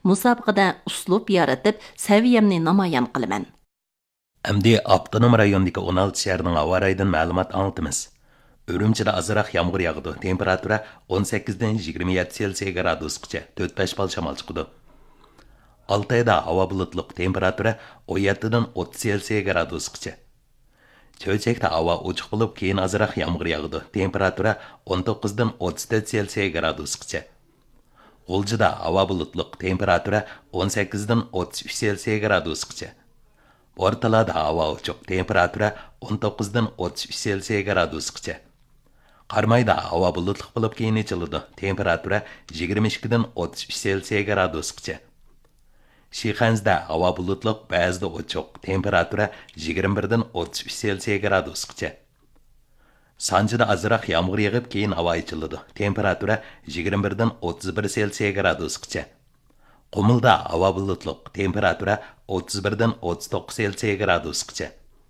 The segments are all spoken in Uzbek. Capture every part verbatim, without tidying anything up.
musobaqada uslub yaratib, saviyamni namoyon qilaman. Әмді Avtonom rayonidagi o'n olti shaharning havo rayidan ma'lumot anlatamiz. Үрümçide azıroq yağmur yağıdı. Temperatura o'n sakkizdan yigirma yetti Selsiy gradusgacha to'rt besh bal shamol chiqadi. Altayda havo bulutliq. Temperatura o'n yettidan o'ttiz Selsiy gradusgacha. Cho'chakda havo ochiq bo'lib, keyin azıroq yağmur yağıdı. Temperatura o'n to'qqizdan o'ttiz to'rt Selsiy gradusgacha. G'uljida havo bulutliq. Temperatura o'n sakkizdan o'ttiz uch Selsiy gradusgacha. O'rtalarda havo ochiq. Temperatura o'n to'qqizdan o'ttiz uch Selsiy gradusgacha. Qarmayda havo bulutliq bo'lib, keyin ichiladi. Temperatura yigirma ikkidan o'ttiz uch Selsiy gradusgacha. Shixansda havo bulutliq, ba'zida ochiq. Temperatura yigirma birdan o'ttiz uch Selsiy gradusgacha. Sanjida azıroq yağmur yağib, keyin havo ichiladi. Temperatura yigirma birdan o'ttiz bir Selsiy gradusgacha. Qumulda havo bulutliq. Temperatura o'ttiz birdan o'ttiz to'qqiz Selsiy gradusgacha.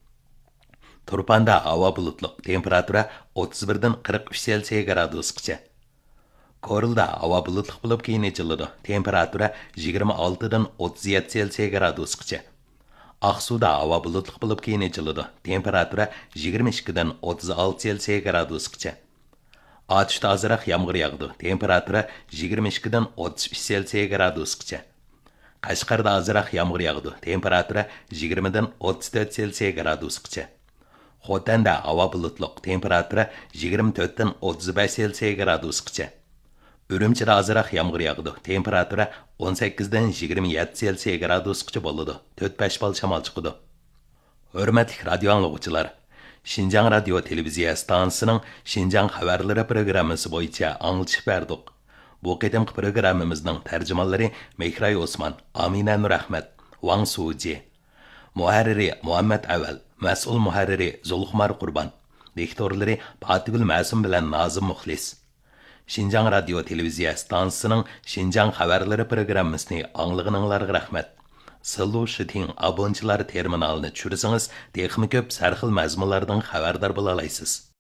Turpanda havo bulutliq. Temperatura o'ttiz birdan qirq uch Selsiy gradusgacha. Korilda havo bulutliq bo'lib, keyin ichiladi. Temperatura yigirma oltidan o'ttiz yetti Selsiy gradusgacha. Aqsuda havo bulutliq bo'lib, keyin ichiladi. Temperatura yigirma ikkidan o'ttiz olti Selsiy gradusgacha. Atishda azıroq yağmur yağdı. Temperatura yigirma ikkidan o'ttiz uch Selsiy gradusgacha. Qashqarda azıroq yağmur yağdı. Temperatura yigirmadan o'ttiz to'rt Selsiy gradusgacha. Xotanda havo bulutliq. Temperatura yigirma to'rtdan o'ttiz besh Selsiy gradusgacha. Үрümçide azıroq yağmur yağdı. Temperatura o'n sakkizdan yigirma yetti Selsiy gradusgacha bo'ladi. to'rt besh bal shamol chiqadi. Hurmatli radio anglag'uvchilar, Şinjan Radio Televiziya stansiyasining Şinjan xabarlari programmasi bo'yicha anglitishib berdik. Bu qitimqi programmamizning tarjimonlari Mehray Osman, Amina Nurahmat, Wang Suji, muharriri Muhammad Aval, mas'ul muharriri Zulxumar Qurban, diktorlari Fatigul Ma'sum bilan Nazim Muxlis. Şinjan Radio Televiziya stansiyasining Şinjan xabarlari programmasini anglag'ininglarga rahmat. Sıllu Shiting abonchilar terminalini tushirsangiz, texnik ko'p sarxil mazmunlardan xabardor bo'la olasiz.